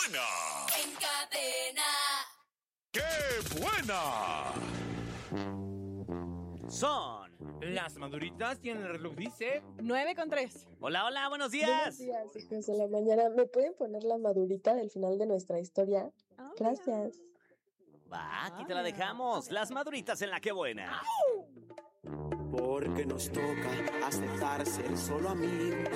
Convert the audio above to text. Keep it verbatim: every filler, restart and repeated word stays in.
buena! En Cadena. ¡Qué buena! Son Las maduritas tienen el reloj, dice. nueve con tres. Hola, hola, buenos Buenos días. días, hijos de la mañana. ¿Me pueden poner la madurita del final de nuestra historia? Gracias. Va, aquí te la dejamos. Las maduritas en la que buena. Porque nos toca aceptar ser solo amigos.